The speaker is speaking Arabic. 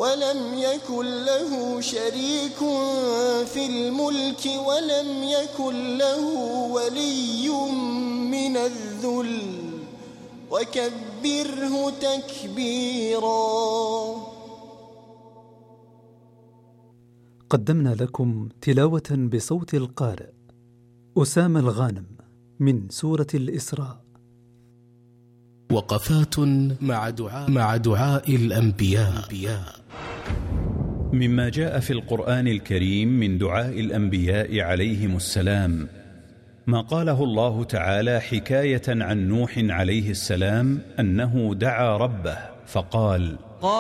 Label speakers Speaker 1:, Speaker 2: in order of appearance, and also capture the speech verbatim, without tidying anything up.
Speaker 1: ولم يكن له شريك في الملك ولم يكن له ولي من الذل وكبره تكبيرا.
Speaker 2: قدمنا لكم تلاوة بصوت القارئ أسامة الغانم من سورة الإسراء.
Speaker 3: وقفات مع دعاء, مع دعاء الأنبياء.
Speaker 4: مما جاء في القرآن الكريم من دعاء الأنبياء عليهم السلام ما قاله الله تعالى حكاية عن نوح عليه السلام أنه دعا ربه فقال: